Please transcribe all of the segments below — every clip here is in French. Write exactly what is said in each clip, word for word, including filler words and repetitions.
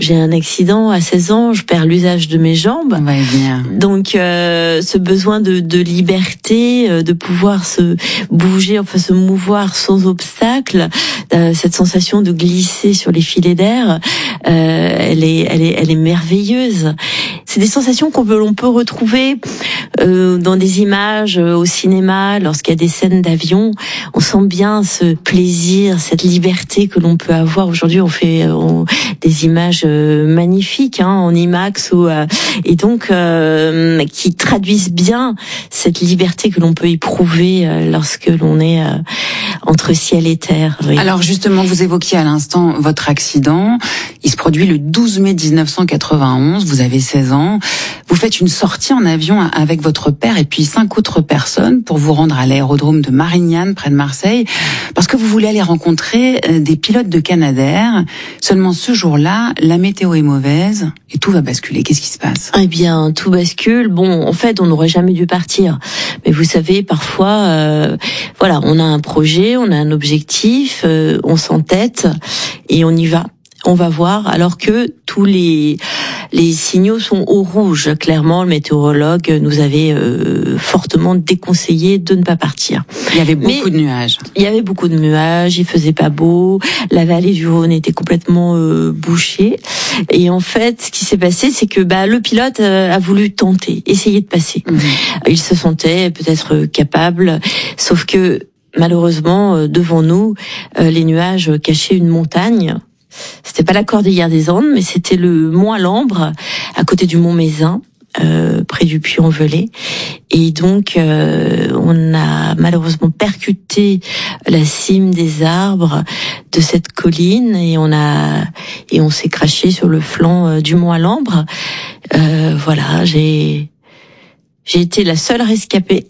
j'ai un accident à seize ans, je perds l'usage de mes jambes. On va y venir. Donc euh, ce besoin de, de liberté, euh, de pouvoir se bouger, enfin se mouvoir sans obstacle, euh, cette sensation de glisser sur les filets d'air, euh, elle est, elle est, elle est merveilleuse. C'est des sensations qu'on peut, l'on peut retrouver euh, dans des images euh, au cinéma, lorsqu'il y a des scènes d'avion. On sent bien ce plaisir, cette liberté que l'on peut avoir. Aujourd'hui, on fait on, des images euh, magnifiques hein, en IMAX ou euh, et donc euh, qui traduisent bien cette liberté que l'on peut éprouver euh, lorsque l'on est euh, entre ciel et terre. Oui. Alors justement, vous évoquiez à l'instant votre accident. Il se produit le douze mai dix-neuf cent quatre-vingt-onze. Vous avez seize ans. Vous faites une sortie en avion avec votre père et puis cinq autres personnes pour vous rendre à l'aérodrome de Marignane, près de Marseille, parce que vous voulez aller rencontrer des pilotes de Canadair. Seulement ce jour-là, la météo est mauvaise et tout va basculer. Qu'est-ce qui se passe ? Eh bien, tout bascule. Bon, en fait, on n'aurait jamais dû partir. Mais vous savez, parfois, euh, voilà, on a un projet, on a un objectif, euh, on s'entête et on y va. On va voir, alors que tous les les signaux sont au rouge. Clairement, le météorologue nous avait euh, fortement déconseillé de ne pas partir. Il y avait beaucoup Mais de nuages. Il y avait beaucoup de nuages, il faisait pas beau, la vallée du Rhône était complètement euh, bouchée. Et en fait, ce qui s'est passé, c'est que bah le pilote euh, a voulu tenter, essayer de passer. Mmh. Il se sentait peut-être capable, sauf que malheureusement, euh, devant nous, euh, les nuages cachaient une montagne. C'était pas la Cordillère des Andes, mais c'était le mont Alambre, à côté du mont Mézin, euh, près du Puy-en-Velay. Et donc, euh, on a malheureusement percuté la cime des arbres de cette colline et on a et on s'est craché sur le flanc euh, du mont Alambre. Euh, voilà, j'ai j'ai été la seule rescapée.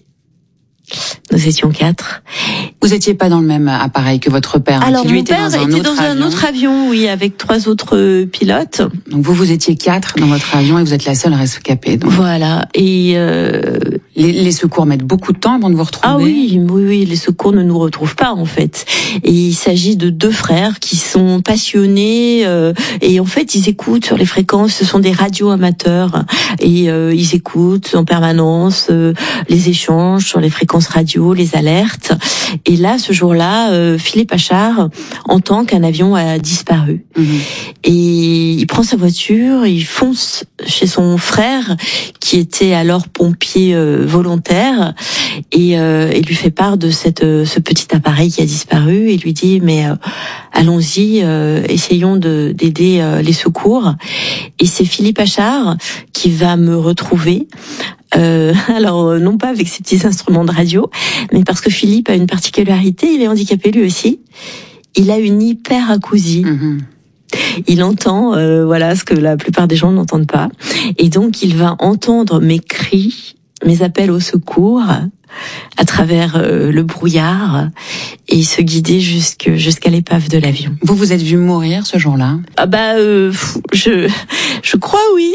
Nous étions quatre. Vous étiez pas dans le même appareil que votre père, Alors, qui lui mon était père dans un était autre dans avion. un autre avion, oui, avec trois autres pilotes. Donc vous, vous étiez quatre dans votre avion et vous êtes la seule rescapée. Donc. Voilà. Et euh... les, les secours mettent beaucoup de temps avant de vous retrouver. Ah oui, oui, oui, les secours ne nous retrouvent pas en fait. Et il s'agit de deux frères qui sont passionnés euh, et en fait ils écoutent sur les fréquences. Ce sont des radios amateurs et euh, ils écoutent en permanence euh, les échanges sur les fréquences radio, les alertes. Et là, ce jour-là, euh, Philippe Achard entend qu'un avion a disparu. Mmh. Et il prend sa voiture, il fonce chez son frère qui était alors pompier euh, volontaire et, euh, et lui fait part de cette, euh, ce petit appareil qui a disparu et lui dit mais euh, allons-y, euh, essayons de, d'aider euh, les secours. Et c'est Philippe Achard qui va me retrouver. Euh, alors non pas avec ses petits instruments de radio, mais parce que Philippe a une particularité, il est handicapé lui aussi. Il a une hyperacousie. Mmh. Il entend, euh, voilà, ce que la plupart des gens n'entendent pas, et donc il va entendre mes cris, mes appels au secours à travers euh, le brouillard et se guider jusque jusqu'à l'épave de l'avion. Vous vous êtes vu mourir ce jour-là ? Ah bah euh, je je crois oui.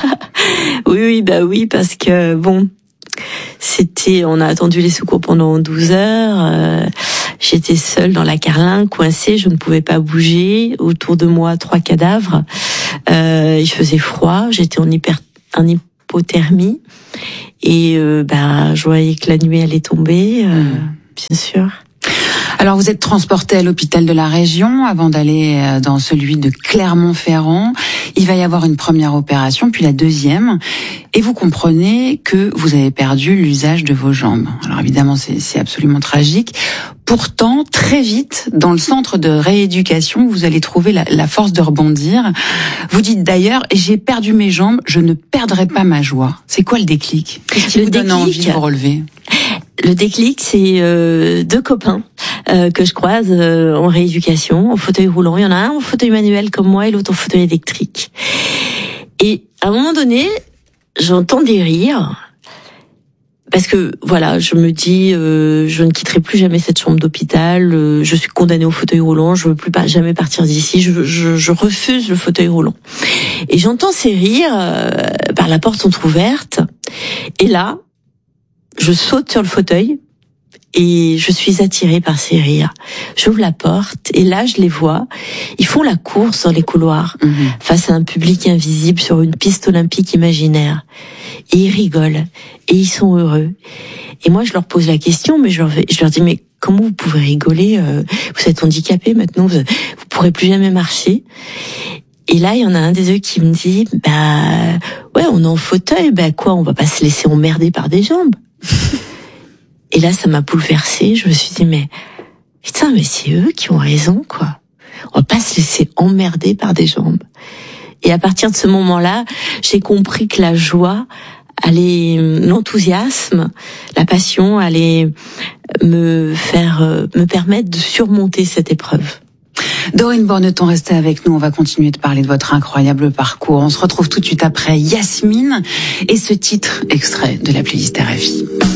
oui oui bah oui parce que bon c'était on a attendu les secours pendant douze heures. Euh, j'étais seule dans la carlingue, coincée, je ne pouvais pas bouger. Autour de moi trois cadavres. Euh, il faisait froid, j'étais en hyper en hypothermie. Et euh, bah, je voyais que la nuit allait tomber, euh, mmh. bien sûr. Alors vous êtes transporté à l'hôpital de la région avant d'aller dans celui de Clermont-Ferrand. Il va y avoir une première opération, puis la deuxième. Et vous comprenez que vous avez perdu l'usage de vos jambes. Alors évidemment, c'est, c'est absolument tragique. Pourtant, très vite, dans le centre de rééducation, vous allez trouver la, la force de rebondir. Vous dites d'ailleurs, j'ai perdu mes jambes, je ne perdrai pas ma joie. C'est quoi le déclic ? Qu'est-ce qui le vous déclic, donne envie de vous relever ? Le déclic, c'est euh, deux copains euh, que je croise euh, en rééducation, en fauteuil roulant. Il y en a un en fauteuil manuel comme moi et l'autre en fauteuil électrique. Et à un moment donné, j'entends des rires. Parce que voilà, je me dis, euh, je ne quitterai plus jamais cette chambre d'hôpital. Euh, je suis condamnée au fauteuil roulant. Je veux plus pas jamais partir d'ici. Je, je, je refuse le fauteuil roulant. Et j'entends ces rires euh, par la porte entrouverte. Et là, je saute sur le fauteuil et je suis attirée par ces rires. J'ouvre la porte et là je les vois. Ils font la course dans les couloirs mmh. face à un public invisible sur une piste olympique imaginaire. Et ils rigolent et ils sont heureux. Et moi je leur pose la question, mais je leur, je leur dis mais comment vous pouvez rigoler, euh, vous êtes handicapé maintenant, vous, vous pourrez plus jamais marcher. Et là, il y en a un des deux qui me dit, bah, ouais, on est en fauteuil, bah quoi, on va pas se laisser emmerder par des jambes. Et là, ça m'a bouleversée. Je me suis dit, mais putain, mais c'est eux qui ont raison, quoi. On va pas se laisser emmerder par des jambes. Et à partir de ce moment-là, j'ai compris que la joie allait, l'enthousiasme, la passion allait me faire, me permettre de surmonter cette épreuve. Dorine Borneton, restez avec nous, on va continuer de parler de votre incroyable parcours. On se retrouve tout de suite après Yasmine et ce titre extrait de la playlist R F I.